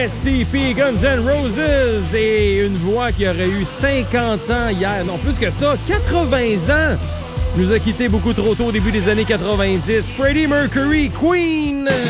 STP, Guns N' Roses, et une voix qui aurait eu 50 ans hier, non plus que ça, 80 ans, nous a quittés beaucoup trop tôt au début des années 90. Freddie Mercury, Queen!